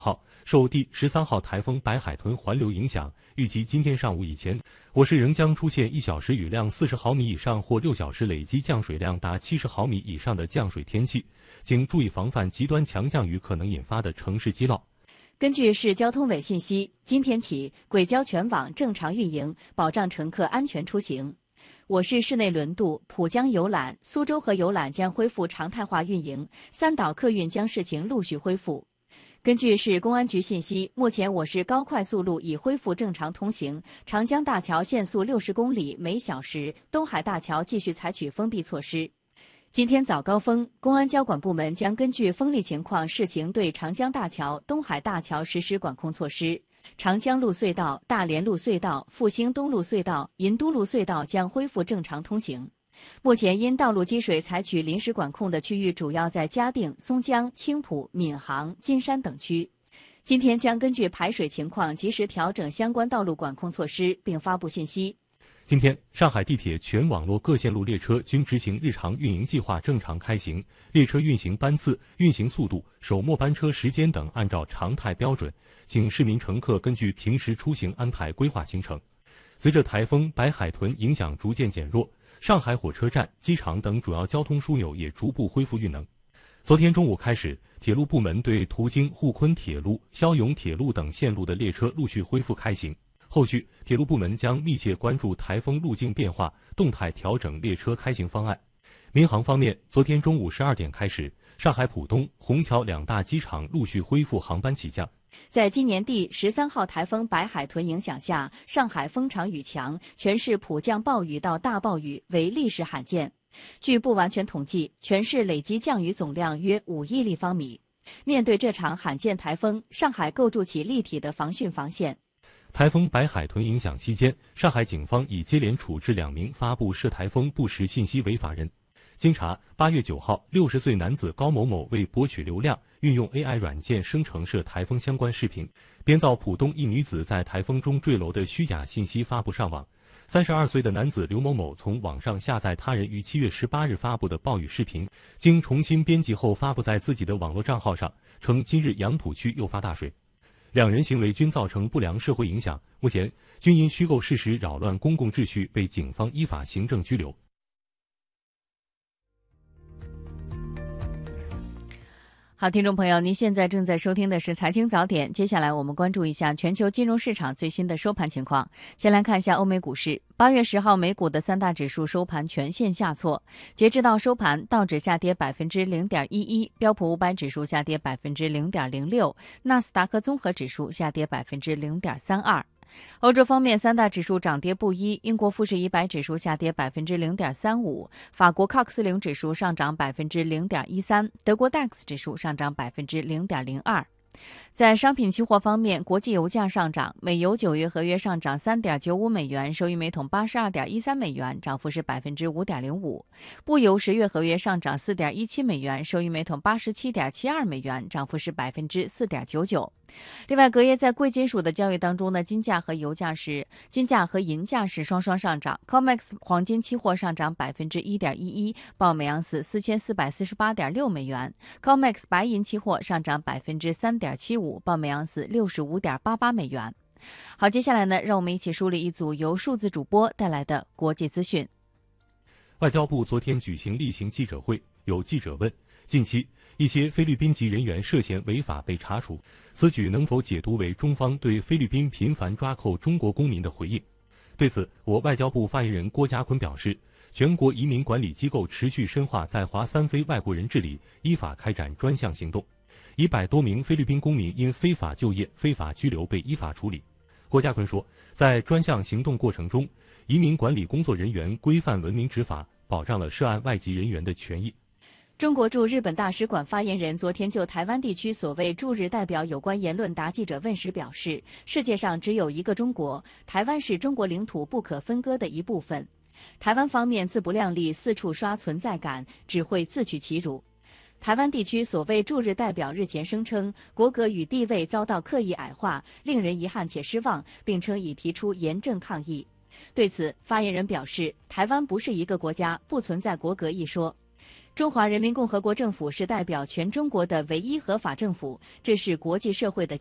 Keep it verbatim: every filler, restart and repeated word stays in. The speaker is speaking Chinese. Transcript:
号，受第十三号台风白海豚环流影响，预计今天上午以前，我市仍将出现一小时雨量四十毫米以上或六小时累积降水量达七十毫米以上的降水天气，请注意防范极端强降雨可能引发的城市积涝。 根据市交通委信息，今天起，轨交全网正常运营，保障乘客安全出行。我市市内轮渡、浦江游览、苏州河游览将恢复常态化运营，三岛客运将试行陆续恢复。根据市公安局信息，目前我市高快速路已恢复正常通行，长江大桥限速六十公里每小时，东海大桥继续采取封闭措施。今天早高峰，公安交管部门将根据风力情况试行对长江大桥、东海大桥实施管控措施。长江路隧道、大连路隧道、复兴东路隧道、银都路隧道将恢复正常通行。目前因道路积水采取临时管控的区域主要在嘉定、松江、青浦、闵行、金山等区。今天将根据排水情况及时调整相关道路管控措施，并发布信息。 今天，上海地铁全网络各线路列车均执行日常运营计划正常开行，列车运行班次、运行速度、首末班车时间等按照常态标准，请市民乘客根据平时出行安排规划行程。随着台风白海豚影响逐渐减弱，上海火车站、机场等主要交通枢纽也逐步恢复运能。昨天中午开始，铁路部门对途经沪昆铁路、霄甬铁路等线路的列车陆续恢复开行。后续，铁路部门将密切关注台风路径变化，动态调整列车开行方案。民航方面，昨天中午十二点开始，上海浦东、虹桥两大机场陆续恢复航班起降。 在今年第十三号台风白海豚影响下，上海风长雨强，全市普降暴雨到大暴雨为历史罕见。据不完全统计，全市累计降雨总量约五亿立方米。面对这场罕见台风，上海构筑起立体的防汛防线。 台风白海豚影响期间，上海警方已接连处置两名发布涉台风不实信息违法人。经查，八月九号，六十岁男子高某某为博取流量，运用 A I 软件生成涉台风相关视频，编造浦东一女子在台风中坠楼的虚假信息发布上网。三十二岁的男子刘某某从网上下载他人于七月十八日发布的暴雨视频，经重新编辑后发布在自己的网络账号上，称今日杨浦区又发大水。两人行为均造成不良社会影响，目前均因虚构事实扰乱公共秩序被警方依法行政拘留。 好，听众朋友，您现在正在收听的是财经早点，接下来我们关注一下全球金融市场最新的收盘情况。先来看一下欧美股市，八月十号美股的三大指数收盘全线下挫，截至到收盘，道指下跌百分之零点一一，标普五百指数下跌百分之零点零六，纳斯达克综合指数下跌百分之零点三二。欧洲方面，三大指数涨跌不一，英国富时一百指数下跌百分之零点三五，法国 C A C 四零指数上涨百分之零点一三，德国 D A X 指数上涨百分之零点零二。在商品期货方面，国际油价上涨，美油九月合约上涨 三点九五美元，收于每桶八十二点一三美元，涨幅是百分之五点零五。布油十月合约上涨 四点一七美元，收于每桶八十七点七二美元，涨幅是百分之四点九九。另外，隔夜在贵金属的交易当中呢，金价和油价是金价和银价是双双上涨。C O M E X 黄金期货上涨百分之一点一一，报每盎司四千四百四十八点六美元。C O M E X 白银期货上涨百分之三点七五，报每盎司六十五点八八美元。好，接下来呢，让我们一起梳理一组由数字主播带来的国际资讯。 外交部昨天举行例行记者会，有记者问，近期一些菲律宾籍人员涉嫌违法被查处，此举能否解读为中方对菲律宾频繁抓扣中国公民的回应？对此，我外交部发言人郭家坤表示，全国移民管理机构持续深化在华三非外国人治理，依法开展专项行动，一百多名菲律宾公民因非法就业、非法居留被依法处理。郭家坤说，在专项行动过程中，移民管理工作人员规范文明执法，保障了涉案外籍人员的权益。 中国驻日本大使馆发言人昨天就台湾地区所谓驻日代表有关言论答记者问时表示，世界上只有一个中国，台湾是中国领土不可分割的一部分。台湾方面自不量力，四处刷存在感，只会自取其辱。台湾地区所谓驻日代表日前声称国格与地位遭到刻意矮化，令人遗憾且失望，并称已提出严正抗议。对此，发言人表示，台湾不是一个国家，不存在国格一说。 中华人民共和国政府是代表全中国的唯一合法政府，这是国际社会的